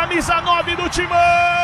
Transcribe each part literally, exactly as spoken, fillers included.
camisa nove do Timão.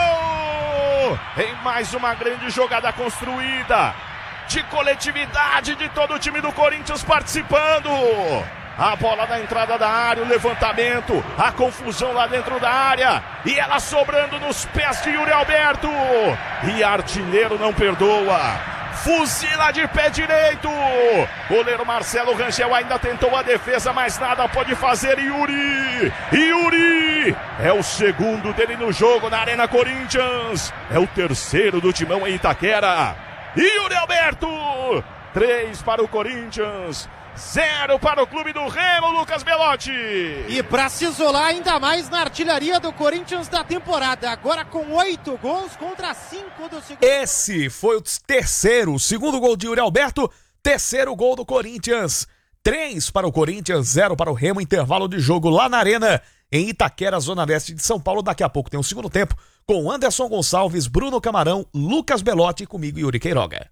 Em mais uma grande jogada construída, de coletividade de todo o time do Corinthians participando. A bola na entrada da área, o levantamento, a confusão lá dentro da área. E ela sobrando nos pés de Yuri Alberto. E Artilheiro não perdoa. Fuzila de pé direito. Goleiro Marcelo Rangel ainda tentou a defesa, mas nada pode fazer. Yuri. Yuri. É o segundo dele no jogo na Arena Corinthians. É o terceiro do Timão em Itaquera. Yuri Alberto. Três para o Corinthians. Zero para o clube do Remo, Lucas Belotti. E para se isolar ainda mais na artilharia do Corinthians da temporada, agora com oito gols contra cinco do segundo. Esse foi o terceiro, o segundo gol de Yuri Alberto, terceiro gol do Corinthians. Três para o Corinthians, zero para o Remo, intervalo de jogo lá na Arena, em Itaquera, Zona Leste de São Paulo. Daqui a pouco tem o segundo tempo, com Anderson Gonçalves, Bruno Camarão, Lucas Belotti e comigo, Yuri Queiroga.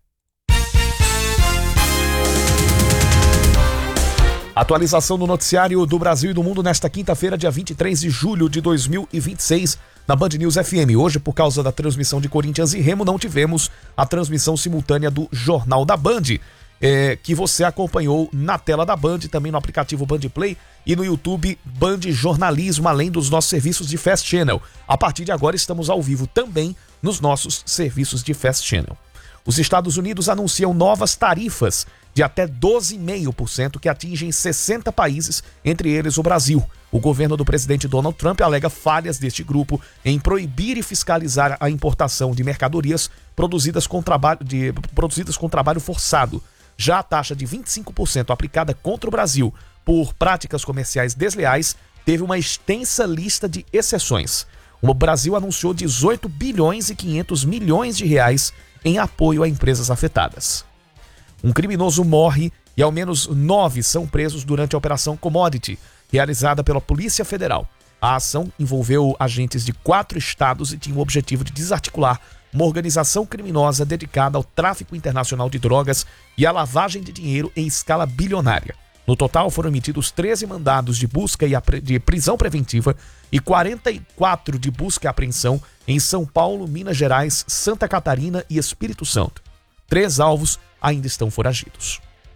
Atualização do noticiário do Brasil e do Mundo nesta quinta-feira, dia vinte e três de julho de dois mil e vinte e seis, na Band News F M. Hoje, por causa da transmissão de Corinthians e Remo, não tivemos a transmissão simultânea do Jornal da Band, é, que você acompanhou na tela da Band, também no aplicativo Band Play e no YouTube Band Jornalismo, além dos nossos serviços de Fast Channel. A partir de agora, estamos ao vivo também nos nossos serviços de Fast Channel. Os Estados Unidos anunciam novas tarifas de até doze vírgula cinco por cento que atingem sessenta países, entre eles o Brasil. O governo do presidente Donald Trump alega falhas deste grupo em proibir e fiscalizar a importação de mercadorias produzidas com trabalho, de, produzidas com trabalho forçado. Já a taxa de vinte e cinco por cento aplicada contra o Brasil por práticas comerciais desleais teve uma extensa lista de exceções. O Brasil anunciou dezoito bilhões e quinhentos milhões de reais em apoio a empresas afetadas. Um criminoso morre e ao menos nove são presos durante a Operação Commodity, realizada pela Polícia Federal. A ação envolveu agentes de quatro estados e tinha o objetivo de desarticular uma organização criminosa dedicada ao tráfico internacional de drogas e à lavagem de dinheiro em escala bilionária. No total, foram emitidos treze mandados de busca e de prisão preventiva e quarenta e quatro de busca e apreensão em São Paulo, Minas Gerais, Santa Catarina e Espírito Santo. Três alvos ainda estão foragidos.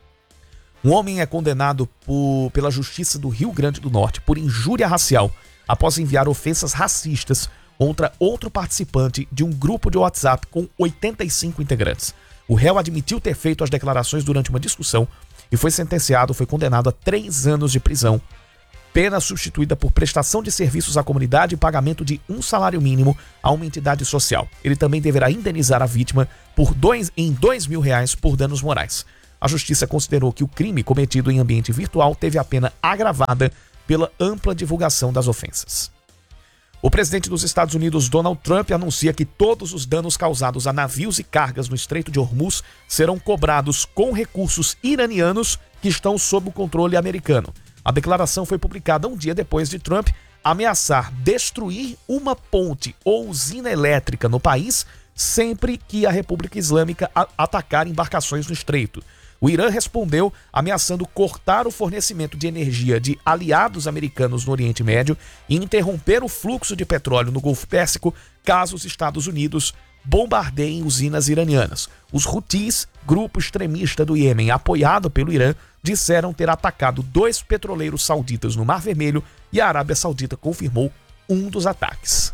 Um homem é condenado por, pela Justiça do Rio Grande do Norte por injúria racial após enviar ofensas racistas contra outro participante de um grupo de WhatsApp com oitenta e cinco integrantes. O réu admitiu ter feito as declarações durante uma discussão e foi sentenciado, foi condenado a três anos de prisão, pena substituída por prestação de serviços à comunidade e pagamento de um salário mínimo a uma entidade social. Ele também deverá indenizar a vítima por dois, em dois mil reais por danos morais. A justiça considerou que o crime cometido em ambiente virtual teve a pena agravada pela ampla divulgação das ofensas. O presidente dos Estados Unidos, Donald Trump, anuncia que todos os danos causados a navios e cargas no Estreito de Hormuz serão cobrados com recursos iranianos que estão sob o controle americano. A declaração foi publicada um dia depois de Trump ameaçar destruir uma ponte ou usina elétrica no país sempre que a República Islâmica a- atacar embarcações no Estreito. O Irã respondeu ameaçando cortar o fornecimento de energia de aliados americanos no Oriente Médio e interromper o fluxo de petróleo no Golfo Pérsico caso os Estados Unidos bombardeiem usinas iranianas. Os Houthis, grupo extremista do Iêmen apoiado pelo Irã, disseram ter atacado dois petroleiros sauditas no Mar Vermelho e a Arábia Saudita confirmou um dos ataques.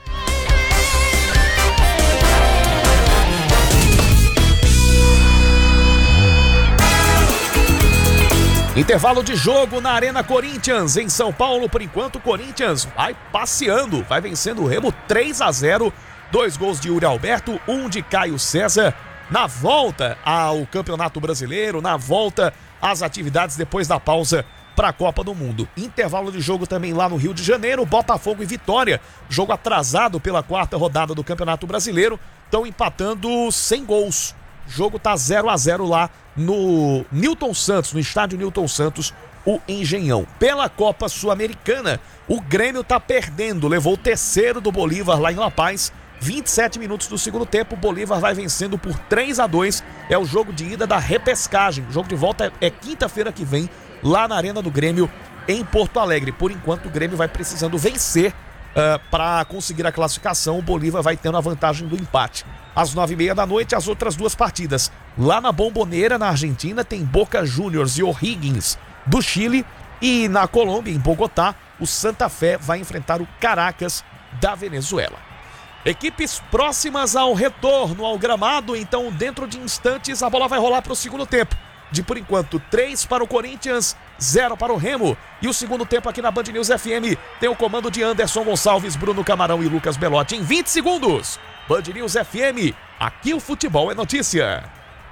Intervalo de jogo na Arena Corinthians, em São Paulo. Por enquanto, o Corinthians vai passeando, vai vencendo o Remo três a zero. Dois gols de Yuri Alberto, um de Caio César. Na volta ao Campeonato Brasileiro, na volta às atividades depois da pausa para a Copa do Mundo. Intervalo de jogo também lá no Rio de Janeiro, Botafogo e Vitória. Jogo atrasado pela quarta rodada do Campeonato Brasileiro. Estão empatando sem gols. O jogo tá zero a zero lá no Newton Santos, no estádio Newton Santos, o Engenhão. Pela Copa Sul-Americana, o Grêmio tá perdendo, levou o terceiro do Bolívar lá em La Paz. vinte e sete minutos do segundo tempo, o Bolívar vai vencendo por três a dois. É o jogo de ida da repescagem. O jogo de volta é, é quinta-feira que vem, lá na Arena do Grêmio, em Porto Alegre. Por enquanto, o Grêmio vai precisando vencer uh, para conseguir a classificação. O Bolívar vai tendo a vantagem do empate. Às nove e meia da noite, as outras duas partidas. Lá na Bombonera, na Argentina, tem Boca Juniors e O'Higgins do Chile. E na Colômbia, em Bogotá, o Santa Fé vai enfrentar o Caracas da Venezuela. Equipes próximas ao retorno ao gramado, então dentro de instantes a bola vai rolar para o segundo tempo. De por enquanto, três para o Corinthians, zero para o Remo. E o segundo tempo aqui na Band News F M tem o comando de Anderson Gonçalves, Bruno Camarão e Lucas Belotti em vinte segundos. Band News F M, aqui o futebol é notícia.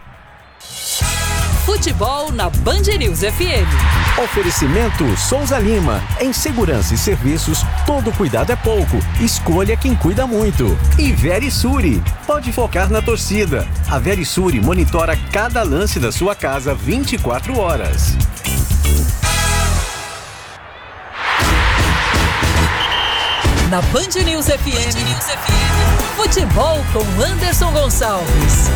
Futebol na Band News F M. Oferecimento Souza Lima. Em segurança e serviços, todo cuidado é pouco. Escolha quem cuida muito. E Verisure. Pode focar na torcida. A Verisure monitora cada lance da sua casa vinte e quatro horas. Na Band News F M, Band News F M. Futebol com Anderson Gonçalves.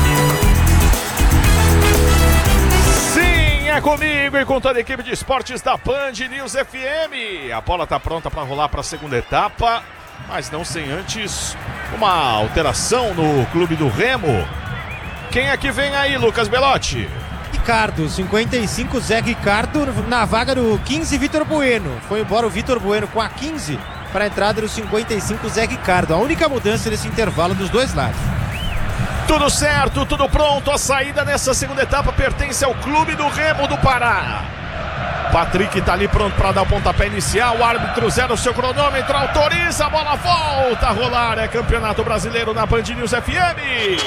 Sim, é comigo e com toda a equipe de esportes da Band News F M. A bola está pronta para rolar para a segunda etapa, mas não sem antes uma alteração no clube do Remo. Quem é que vem aí, Lucas Belotti? Ricardo, cinquenta e cinco, Zé Ricardo na vaga do quinze, Vitor Bueno. Foi embora o Vitor Bueno com a quinze para a entrada do cinquenta e cinco, Zé Ricardo. A única mudança nesse intervalo dos dois lados. Tudo certo, tudo pronto. A saída nessa segunda etapa pertence ao Clube do Remo do Pará. Patrick tá ali pronto para dar o pontapé inicial. O árbitro zera o seu cronômetro, autoriza, a bola volta a rolar. É Campeonato Brasileiro na Band News F M.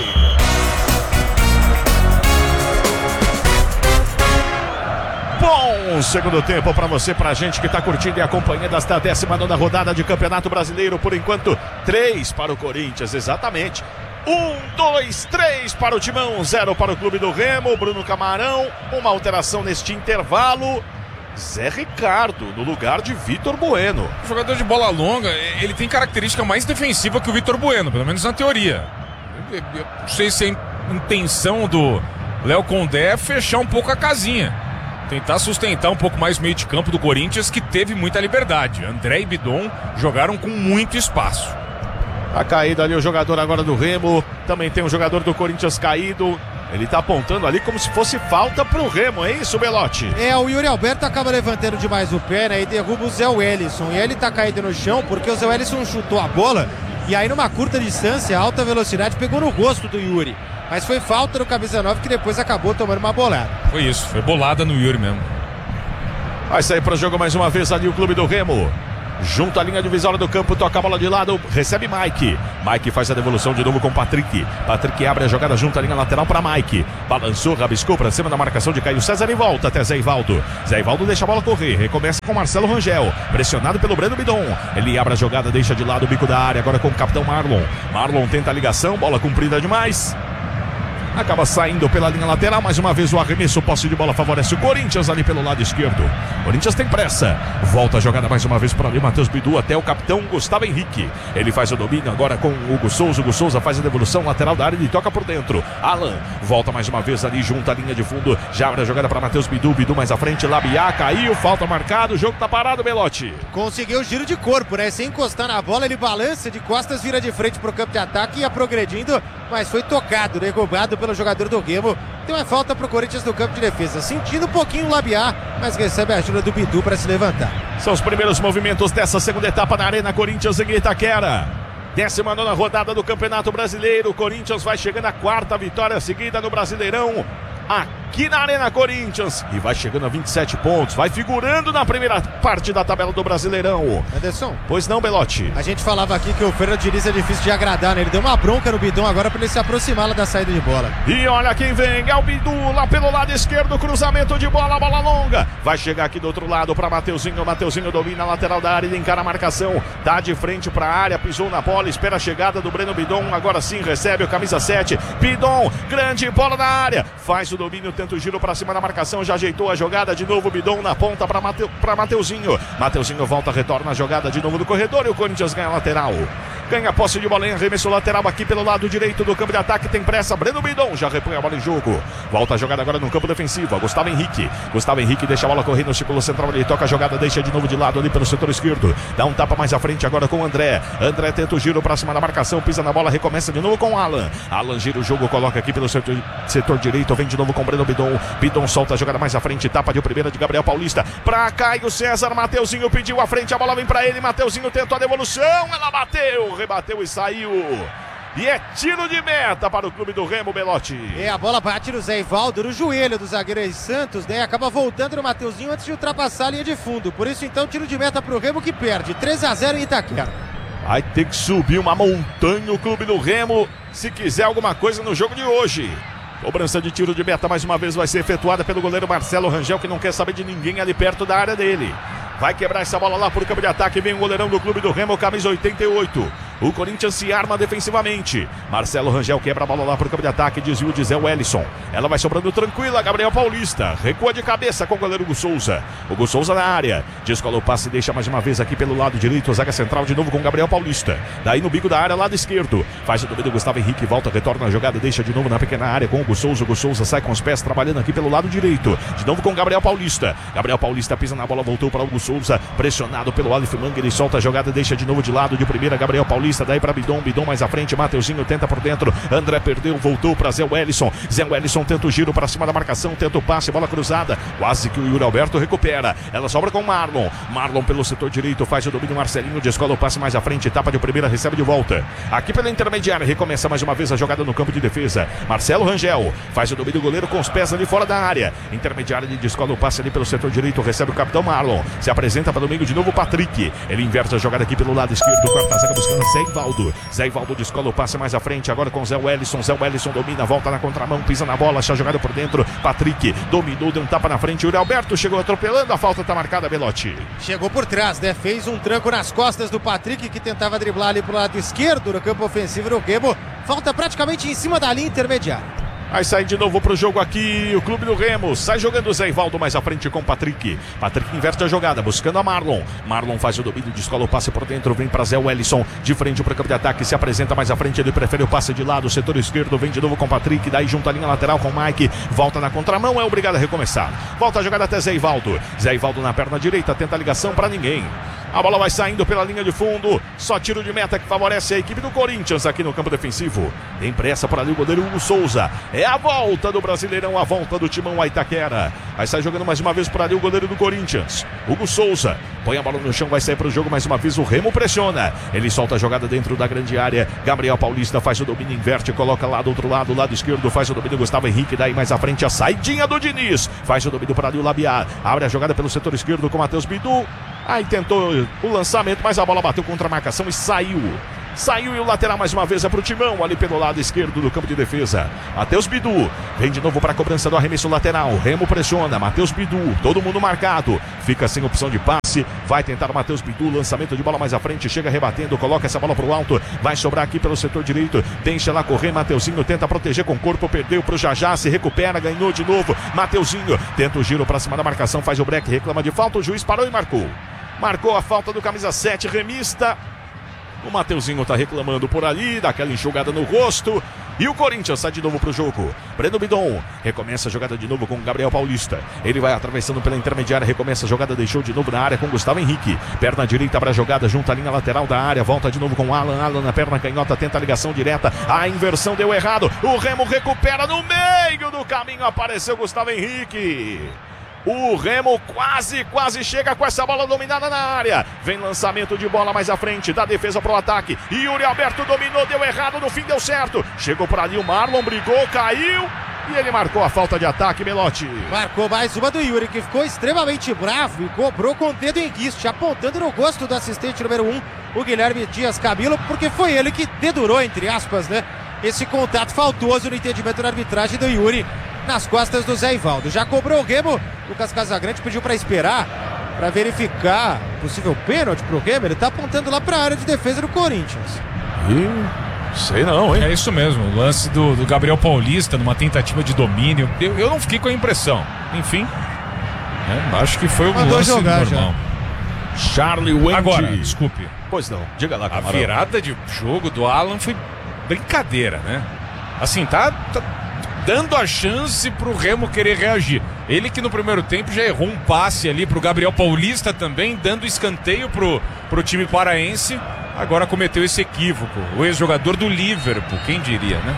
Bom segundo tempo para você, pra gente que tá curtindo e acompanhando esta décima nona rodada de Campeonato Brasileiro. Por enquanto, três para o Corinthians, exatamente. Um, dois, três para o Timão, zero para o Clube do Remo. Bruno Camarão, uma alteração neste intervalo. Zé Ricardo no lugar de Vitor Bueno. O jogador de bola longa, ele tem característica mais defensiva que o Vitor Bueno, pelo menos na teoria. Eu não sei se a intenção do Léo Condé é fechar um pouco a casinha, tentar sustentar um pouco mais o meio de campo do Corinthians, que teve muita liberdade. André e Bidon jogaram com muito espaço. A caída ali o jogador agora do Remo. Também tem um jogador do Corinthians caído. Ele tá apontando ali como se fosse falta pro Remo, é isso, Belotti? É, o Yuri Alberto acaba levantando demais o pé, né, e derruba o Zé Wellison. E ele tá caído no chão porque o Zé Wellison chutou a bola e aí numa curta distância, alta velocidade, pegou no rosto do Yuri. Mas foi falta do camisa nove que depois acabou tomando uma bolada. Foi isso, foi bolada no Yuri mesmo. Vai sair para o jogo mais uma vez ali o Clube do Remo. Junto à linha divisória do campo, toca a bola de lado, recebe Mike. Mike faz a devolução de novo com Patrick. Patrick abre a jogada junto à linha lateral para Mike. Balançou, rabiscou para cima da marcação de Caio César e volta até Zé Ivaldo. Zé Ivaldo deixa a bola correr, recomeça com Marcelo Rangel. Pressionado pelo Breno Bidon. Ele abre a jogada, deixa de lado o bico da área, agora com o capitão Marlon. Marlon tenta a ligação, bola comprida demais. Acaba saindo pela linha lateral, mais uma vez o arremesso, posse de bola favorece o Corinthians ali pelo lado esquerdo. Corinthians tem pressa, volta a jogada mais uma vez para ali, Matheus Bidu até o capitão Gustavo Henrique. Ele faz o domínio agora com o Hugo Souza, Hugo Souza faz a devolução lateral da área e toca por dentro. Alan volta mais uma vez ali junto à linha de fundo, já abre a jogada para Matheus Bidu, Bidu mais à frente, Labiá caiu, falta marcado, o jogo tá parado, Belotti. Conseguiu o giro de corpo, né, sem encostar na bola, ele balança de costas, vira de frente pro campo de ataque e ia progredindo, mas foi tocado, derrubado pelo jogador do Remo. Então é falta pro Corinthians no campo de defesa, sentindo um pouquinho o Labiá, mas recebe a ajuda do Bidu para se levantar. São os primeiros movimentos dessa segunda etapa na Arena Corinthians em Itaquera. décima nona rodada do Campeonato Brasileiro. O Corinthians vai chegando à quarta vitória seguida no Brasileirão, aqui na Arena Corinthians, e vai chegando a vinte e sete pontos, vai figurando na primeira parte da tabela do Brasileirão. Anderson, pois não, Belotti? A gente falava aqui que o Fernando Diniz é difícil de agradar, né? Ele deu uma bronca no Bidon agora para ele se aproximar lá da saída de bola. E olha quem vem, é o Bidu lá pelo lado esquerdo, cruzamento de bola, bola longa, vai chegar aqui do outro lado para Mateuzinho, Mateuzinho domina a lateral da área, ele encara a marcação, tá de frente para a área, pisou na bola, espera a chegada do Breno Bidon, agora sim recebe o camisa sete, Bidon, grande bola na área, faz o domínio, tenta o giro pra cima da marcação, já ajeitou a jogada, de novo Bidon na ponta pra, Mate, pra Mateuzinho. Mateuzinho volta, retorna a jogada de novo no corredor e o Corinthians ganha a lateral. Ganha a posse de bola em arremesso lateral aqui pelo lado direito do campo de ataque, tem pressa, Breno Bidon já repõe a bola em jogo. Volta a jogada agora no campo defensivo, Gustavo Henrique. Gustavo Henrique deixa a bola correr no círculo central, ele toca a jogada, deixa de novo de lado ali pelo setor esquerdo. Dá um tapa mais à frente agora com o André. André tenta o giro pra cima da marcação, pisa na bola, recomeça de novo com o Alan. Alan gira o jogo, coloca aqui pelo setor, setor direito, vem de novo com o Breno Bidon. Bidon solta a jogada mais à frente, tapa de primeira de Gabriel Paulista. Pra Caio César, Mateuzinho pediu a frente, a bola vem pra ele, Mateuzinho tentou a devolução, ela bateu, rebateu e saiu. E é tiro de meta para o clube do Remo, Belotti. É, a bola bate no Zé Ivaldo, no joelho do zagueiro Eis Santos, né? Acaba voltando no Mateuzinho antes de ultrapassar a linha de fundo. Por isso, então, tiro de meta para o Remo, que perde três a zero em Itaquera. Vai ter que subir uma montanha o clube do Remo se quiser alguma coisa no jogo de hoje. Cobrança de tiro de meta mais uma vez vai ser efetuada pelo goleiro Marcelo Rangel, que não quer saber de ninguém ali perto da área dele. Vai quebrar essa bola lá por campo de ataque. Vem o goleirão do clube do Remo, camisa oitenta e oito. O Corinthians se arma defensivamente. Marcelo Rangel quebra a bola lá por campo de ataque. Desvio de Zé Wellison. Ela vai sobrando tranquila. Gabriel Paulista recua de cabeça com o goleiro Hugo Souza. Hugo Souza na área. Descola o passe e deixa mais uma vez aqui pelo lado direito. Zaga central de novo com Gabriel Paulista. Daí no bico da área, lado esquerdo. Faz o domínio Gustavo Henrique. Volta, retorna a jogada. Deixa de novo na pequena área com o Hugo Souza. Hugo Souza sai com os pés trabalhando aqui pelo lado direito. De novo com Gabriel Paulista. Gabriel Paulista pisa na bola. Voltou para Hugo Souza. Pressionado pelo Aleph Manga. Ele solta a jogada. Deixa de novo de lado de primeira. Gabriel Paulista. Daí para Bidon. Bidon mais à frente, Mateuzinho tenta por dentro, André perdeu, voltou para Zé Wellison. Zé Wellison tenta o giro para cima da marcação, tenta o passe, bola cruzada, quase que o Yuri Alberto recupera. Ela sobra com Marlon. Marlon pelo setor direito, faz o domínio, Marcelinho descola o passe mais à frente, etapa de primeira, recebe de volta. Aqui pela intermediária, recomeça mais uma vez a jogada no campo de defesa. Marcelo Rangel faz o domínio, goleiro com os pés ali fora da área. Intermediária, ele descola o passe ali pelo setor direito, recebe o capitão Marlon. Se apresenta para o meio de novo, Patrick. Ele inverte a jogada aqui pelo lado esquerdo, quarta zaga buscando Zé Ivaldo. Zé Ivaldo descola o passe mais à frente, agora com Zé Wellison. Zé Wellison domina, volta na contramão, pisa na bola, está jogado por dentro. Patrick dominou, deu um tapa na frente. Yuri Alberto chegou atropelando, a falta está marcada, Belotti. Chegou por trás, né? Fez um tranco nas costas do Patrick, que tentava driblar ali pro lado esquerdo no campo ofensivo do Remo. Falta praticamente em cima da linha intermediária. Aí sai de novo pro jogo aqui o clube do Remo. Sai jogando o Zé Ivaldo mais à frente com o Patrick. Patrick inverte a jogada, buscando a Marlon. Marlon faz o domínio, descola o passe por dentro. Vem para Zé Wellison, de frente para o campo de ataque. Se apresenta mais à frente, ele prefere o passe de lado. Setor esquerdo, vem de novo com o Patrick. Daí junta a linha lateral com o Mike. Volta na contramão, é obrigado a recomeçar. Volta a jogada até Zé Ivaldo. Zé Ivaldo na perna direita, tenta a ligação para ninguém. A bola vai saindo pela linha de fundo. Só tiro de meta que favorece a equipe do Corinthians aqui no campo defensivo. Tem pressa por ali o goleiro Hugo Souza. É a volta do Brasileirão, a volta do Timão a Itaquera. Vai sair jogando mais uma vez por ali o goleiro do Corinthians, Hugo Souza. Põe a bola no chão, vai sair para o jogo mais uma vez. O Remo pressiona. Ele solta a jogada dentro da grande área. Gabriel Paulista faz o domínio, inverte, coloca lá do outro lado, lado esquerdo. Faz o domínio Gustavo Henrique. Daí mais à frente a saidinha do Diniz. Faz o domínio para ali o Labiar. Abre a jogada pelo setor esquerdo com o Matheus Bidu. Aí tentou o lançamento, mas a bola bateu contra a marcação e saiu. Saiu e o lateral mais uma vez é pro Timão, ali pelo lado esquerdo do campo de defesa. Matheus Bidu vem de novo para a cobrança do arremesso lateral. Remo pressiona, Matheus Bidu, todo mundo marcado. Fica sem opção de passe, vai tentar o Matheus Bidu, lançamento de bola mais à frente, chega rebatendo, coloca essa bola pro alto. Vai sobrar aqui pelo setor direito, deixa lá correr, Mateuzinho tenta proteger com o corpo, perdeu pro Jajá, se recupera, ganhou de novo. Mateuzinho tenta o giro para cima da marcação, faz o break, reclama de falta, o juiz parou e marcou. Marcou a falta do camisa sete, remista. O Mateuzinho tá reclamando por ali, daquela enxugada no rosto. E o Corinthians sai de novo pro jogo. Breno Bidon recomeça a jogada de novo com o Gabriel Paulista. Ele vai atravessando pela intermediária, recomeça a jogada, deixou de novo na área com o Gustavo Henrique. Perna direita para a jogada, junta a linha lateral da área, volta de novo com o Alan. Alan na perna canhota, tenta a ligação direta. A inversão deu errado. O Remo recupera no meio do caminho, apareceu Gustavo Henrique. O Remo quase, quase chega com essa bola dominada na área. Vem lançamento de bola mais à frente, da defesa pro ataque. Yuri Alberto dominou, deu errado, no fim deu certo. Chegou por ali o Marlon, brigou, caiu. E ele marcou a falta de ataque, Belotti. Marcou mais uma do Yuri, que ficou extremamente bravo e cobrou com o dedo em guiste, apontando no rosto do assistente número um, o Guilherme Dias Camilo, porque foi ele que dedurou, entre aspas, né, esse contato faltoso no entendimento da arbitragem do Yuri nas costas do Zé Ivaldo. Já cobrou o Remo, Lucas Casagrande pediu para esperar, para verificar possível pênalti pro Remo. Ele tá apontando lá para a área de defesa do Corinthians. E Sei não, hein? É isso mesmo, o lance do, do Gabriel Paulista numa tentativa de domínio. Eu, eu não fiquei com a impressão. Enfim, né, acho que foi um Mandou lance jogar, normal. Charlie Wendy. Agora, desculpe. Pois não, diga lá, A camarão. virada de jogo do Alan foi brincadeira, né? Assim, tá, tá dando a chance pro Remo querer reagir. Ele que no primeiro tempo já errou um passe ali pro Gabriel Paulista também, dando escanteio pro, pro time paraense. Agora cometeu esse equívoco. O ex-jogador do Liverpool, quem diria, né?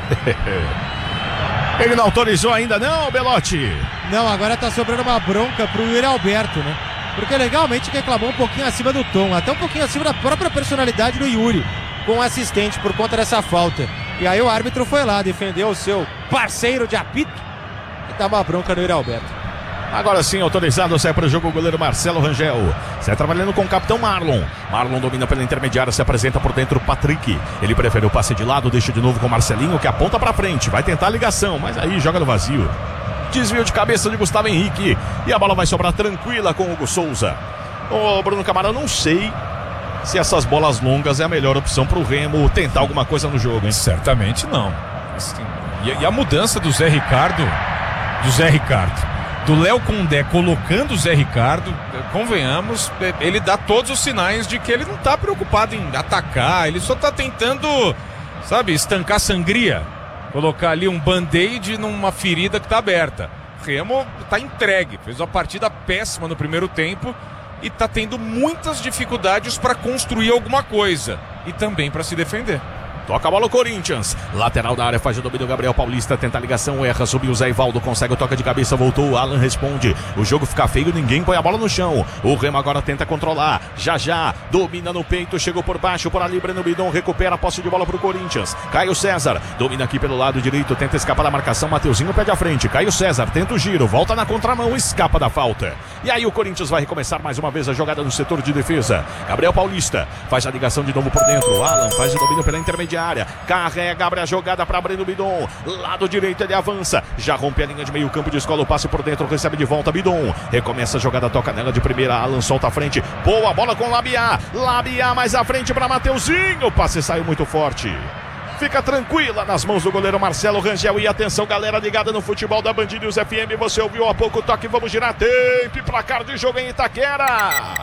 Ele não autorizou ainda não, Belotti. Não, agora tá sobrando uma bronca pro Yuri Alberto, né? Porque legalmente reclamou um pouquinho acima do tom, até um pouquinho acima da própria personalidade do Yuri, com o assistente por conta dessa falta. E aí o árbitro foi lá, defendeu o seu parceiro de apito e dá uma bronca no Yuri Alberto. Agora sim, autorizado, sai para o jogo o goleiro Marcelo Rangel. Sai trabalhando com o capitão Marlon. Marlon domina pela intermediária, se apresenta por dentro o Patrick. Ele prefere o passe de lado, deixa de novo com o Marcelinho, que aponta para frente. Vai tentar a ligação, mas aí joga no vazio. Desvio de cabeça de Gustavo Henrique. E a bola vai sobrar tranquila com o Hugo Souza. Ô, Bruno Camarão, não sei se essas bolas longas é a melhor opção para o Remo tentar alguma coisa no jogo, hein? Certamente não. Assim, e, e a mudança do Zé Ricardo, do Zé Ricardo, do Léo Condé colocando o Zé Ricardo, convenhamos, ele dá todos os sinais de que ele não tá preocupado em atacar, ele só tá tentando, sabe, estancar sangria, colocar ali um band-aid numa ferida que tá aberta. O Remo tá entregue, fez uma partida péssima no primeiro tempo e tá tendo muitas dificuldades para construir alguma coisa e também para se defender. Toca a bola o Corinthians. Lateral da área, faz o domínio Gabriel Paulista. Tenta a ligação, erra, subiu o Zé Ivaldo. Consegue o toque de cabeça, voltou. O Alan responde. O jogo fica feio, ninguém põe a bola no chão. O Remo agora tenta controlar. Já já, domina no peito, chegou por baixo, por ali, Breno Bidon recupera a posse de bola pro Corinthians. Caio César, domina aqui pelo lado direito, tenta escapar da marcação. Mateuzinho pede à frente. Caio César, tenta o giro, volta na contramão, escapa da falta. E aí o Corinthians vai recomeçar mais uma vez a jogada no setor de defesa. Gabriel Paulista faz a ligação de novo por dentro. O Alan faz o domínio pela intermediária. Carrega, abre a jogada para Breno Bidon. Lado direito ele avança. Já rompe a linha de meio campo, descola o passe por dentro, recebe de volta Bidon. Recomeça a jogada, toca nela de primeira. Alan solta a frente. Boa bola com Labiá. Labiá mais à frente para Mateuzinho. O passe saiu muito forte. Fica tranquila nas mãos do goleiro Marcelo Rangel. E atenção, galera ligada no futebol da Band News F M. Você ouviu há pouco o toque, vamos girar tempo. Placar de jogo em Itaquera.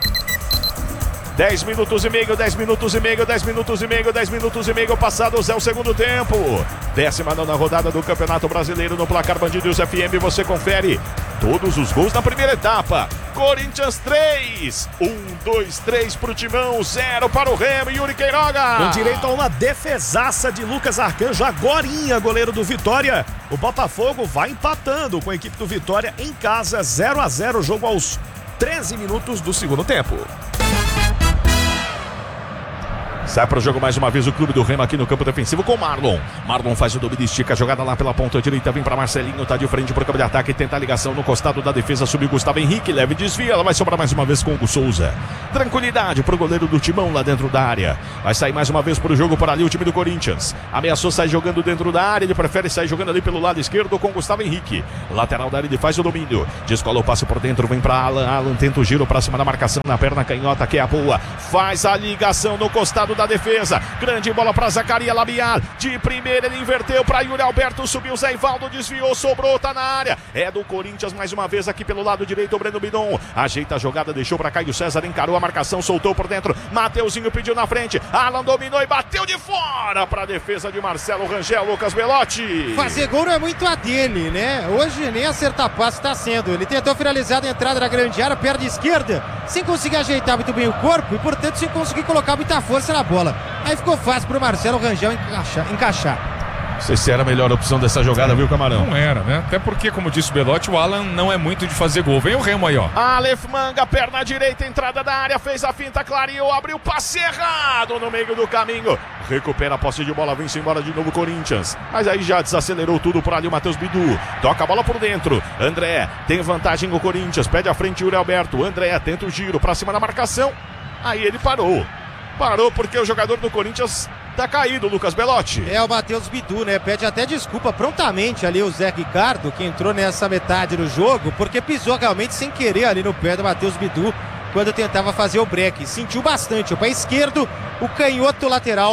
dez minutos e meio, dez minutos e meio, dez minutos e meio, dez minutos e meio passados é o segundo tempo. décima nona rodada do Campeonato Brasileiro no placar Band News F M. Você confere todos os gols da primeira etapa. Corinthians três, um, dois, três pro Timão, zero para o Remo. Yuri Queiroga. Com direito a uma defesaça de Lucas Arcanjo, agorinha, goleiro do Vitória. O Botafogo vai empatando com a equipe do Vitória em casa, zero a zero, jogo aos treze minutos do segundo tempo. Sai para o jogo mais uma vez o clube do Remo aqui no campo defensivo com Marlon. Marlon faz o domínio, estica a jogada lá pela ponta direita, vem para Marcelinho, tá de frente para o campo de ataque, tenta a ligação no costado da defesa, subiu Gustavo Henrique, leve desvia, ela vai sobrar mais uma vez com o Hugo Souza. Tranquilidade para o goleiro do Timão lá dentro da área. Vai sair mais uma vez para o jogo por ali o time do Corinthians. Ameaçou sair jogando dentro da área, ele prefere sair jogando ali pelo lado esquerdo com Gustavo Henrique. Lateral da área, ele faz o domínio, descola o passe por dentro, vem para Alan, Alan tenta o giro para cima da marcação na perna canhota, que é a boa. Faz a ligação no costado da defesa. Grande bola para Zacaria Labiar. De primeira ele inverteu para Yuri Alberto. Subiu Zé Ivaldo, desviou, sobrou, tá na área. É do Corinthians mais uma vez aqui pelo lado direito. O Breno Bidon ajeita a jogada, deixou para Caio César. Encarou a marcação, soltou por dentro. Mateuzinho pediu na frente. Alan dominou e bateu de fora para a defesa de Marcelo Rangel. Lucas Belotti. Fazer gol não é muito a dele, né? Hoje nem acertar passe está sendo. Ele tentou finalizar a entrada da grande área, perna esquerda, sem conseguir ajeitar muito bem o corpo e, portanto, sem conseguir colocar muita força na bola. Aí ficou fácil pro Marcelo Rangel encaixar. encaixar. Não sei se era a melhor opção dessa jogada, viu, Camarão? Não era, né? Até porque, como disse o Belotti, o Alan não é muito de fazer gol. Vem o Remo aí, ó. Aleph Manga, perna direita, entrada da área, fez a finta, clareou, abriu passe errado no meio do caminho. Recupera a posse de bola, vem-se embora de novo o Corinthians. Mas aí já desacelerou tudo por ali o Matheus Bidu. Toca a bola por dentro. André tem vantagem o Corinthians, pede à frente o Yuri Alberto. André tenta o giro pra cima da marcação. Aí ele parou. Parou porque o jogador do Corinthians tá caído, Lucas Belotti. É o Matheus Bidu, né? Pede até desculpa prontamente ali o Zé Ricardo, que entrou nessa metade do jogo, porque pisou realmente sem querer ali no pé do Matheus Bidu quando tentava fazer o break. Sentiu bastante o pé esquerdo, o canhoto lateral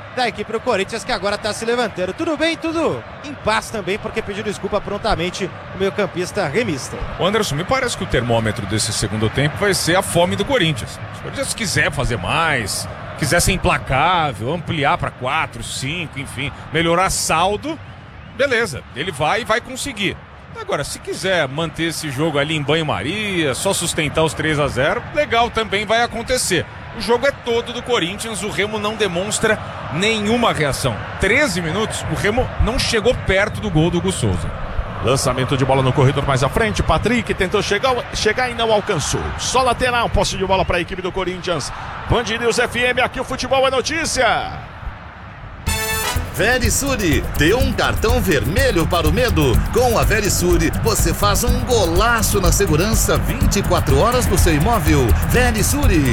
da equipe do Corinthians, que agora está se levantando. Tudo bem, tudo em paz também, porque pediu desculpa prontamente o meio-campista remista. O Anderson, me parece que o termômetro desse segundo tempo vai ser a fome do Corinthians. Se o Corinthians quiser fazer mais, quiser ser implacável, ampliar para quatro, cinco, enfim, melhorar saldo, beleza, ele vai e vai conseguir. Agora, se quiser manter esse jogo ali em banho-maria, só sustentar os três a zero, legal, também vai acontecer. O jogo é todo do Corinthians, o Remo não demonstra nenhuma reação. treze minutos, o Remo não chegou perto do gol do Hugo Souza. Lançamento de bola no corredor mais à frente. Patrick tentou chegar, chegar e não alcançou. Só lateral, posse de bola para a equipe do Corinthians. Band News F M, aqui o futebol é notícia. Verisure, dê um cartão vermelho para o medo. Com a Verisure, você faz um golaço na segurança vinte e quatro horas do seu imóvel. Verisure.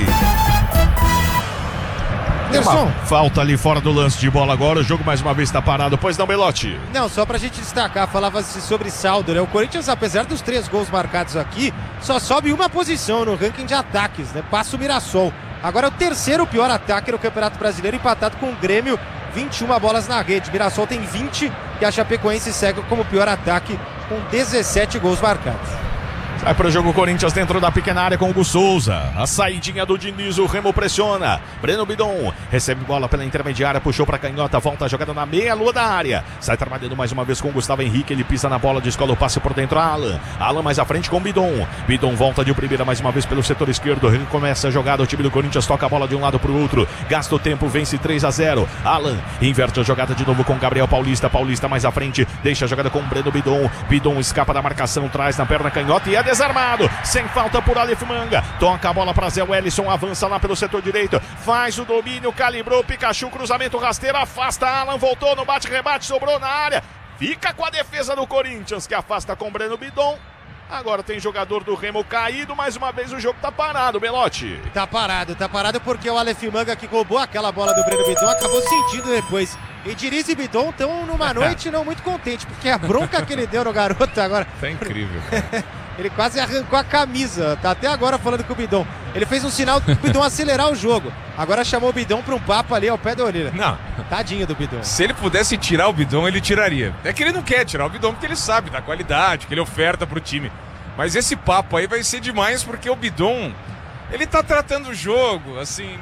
Anderson, falta ali fora do lance de bola agora. O jogo mais uma vez está parado. Pois não, Belotti? Não, só pra gente destacar, falava-se sobre saldo, né? O Corinthians, apesar dos três gols marcados aqui, só sobe uma posição no ranking de ataques, né? Passa o Mirassol. Agora é o terceiro pior ataque no Campeonato Brasileiro, empatado com o Grêmio, vinte e uma bolas na rede. Mirassol tem vinte e a Chapecoense segue como pior ataque com dezessete gols marcados. Sai para o jogo o Corinthians dentro da pequena área com o Hugo Souza. A saidinha do Diniz, o Remo pressiona. Breno Bidon recebe bola pela intermediária, puxou para canhota, volta a jogada na meia-lua da área. Sai trabalhando mais uma vez com o Gustavo Henrique, ele pisa na bola, descola o passe por dentro. Alan, Alan mais à frente com o Bidon. Bidon volta de primeira mais uma vez pelo setor esquerdo. Recomeça a jogada, o time do Corinthians toca a bola de um lado para o outro. Gasta o tempo, vence três a zero. Alan inverte a jogada de novo com Gabriel Paulista. Paulista mais à frente, deixa a jogada com o Breno Bidon. Bidon escapa da marcação, traz na perna canhota e é desarmado, sem falta por Aleph Manga, toca a bola para Zé Wellison, avança lá pelo setor direito, faz o domínio, calibrou, Pikachu, cruzamento rasteiro, afasta Alan, voltou no bate-rebate, sobrou na área, fica com a defesa do Corinthians, que afasta com Breno Bidon. Agora tem jogador do Remo caído, mais uma vez o jogo tá parado, Belotti. Tá parado, tá parado porque o Aleph Manga, que roubou aquela bola do Breno Bidon, acabou sentindo depois. E Diniz e Bidon estão numa noite não muito contente, porque a bronca que ele deu no garoto agora... Tá incrível. Ele quase arrancou a camisa, tá até agora falando com o Bidon. Ele fez um sinal pro Bidon acelerar o jogo. Agora chamou o Bidon pra um papo ali ao pé da orelha. Não. Tadinho do Bidon. Se ele pudesse tirar o Bidon, ele tiraria. É que ele não quer tirar o Bidon porque ele sabe da qualidade que ele oferta pro time. Mas esse papo aí vai ser demais porque o Bidon, ele tá tratando o jogo, assim,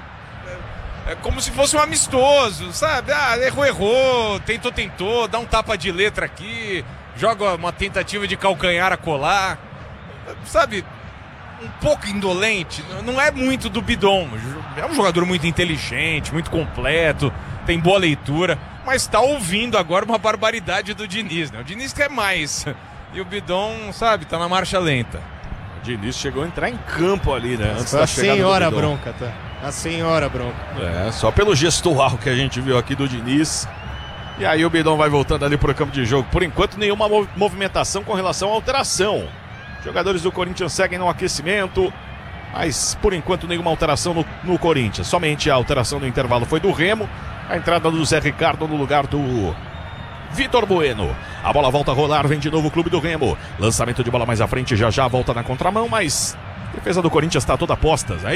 é, é como se fosse um amistoso, sabe? Ah, errou, errou, tentou, tentou, dá um tapa de letra aqui, joga uma tentativa de calcanhar a colar, sabe? Um pouco indolente, não é muito do Bidon, é um jogador muito inteligente, muito completo, tem boa leitura, mas tá ouvindo agora uma barbaridade do Diniz, né? O Diniz quer mais... E o Bidon, sabe, tá na marcha lenta. O Diniz chegou a entrar em campo ali, né? Antes a da chegada senhora do Bidon. bronca, tá? A senhora bronca. É, só pelo gestual que a gente viu aqui do Diniz. E aí o Bidon vai voltando ali pro campo de jogo. Por enquanto, nenhuma mov- movimentação com relação à alteração. Jogadores do Corinthians seguem no aquecimento. Mas, por enquanto, nenhuma alteração no, no Corinthians. Somente a alteração no intervalo foi do Remo. A entrada do Zé Ricardo no lugar do... Vitor Bueno. A bola volta a rolar, vem de novo o clube do Remo. Lançamento de bola mais à frente, já já volta na contramão, mas a defesa do Corinthians está toda postas. Aí